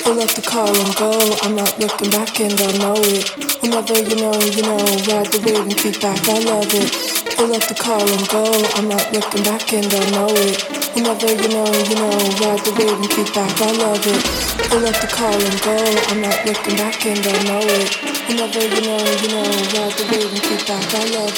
Fill up the car and go. I'm not looking back and I know it. Whenever ride the wave and kick back, I love it. Fill up the car and go. I'm not looking back and I know it. Whenever ride the wave and kick back, I love it. Fill up the car and go. I'm not looking back and I know it. Whenever ride the wave and kick back, I love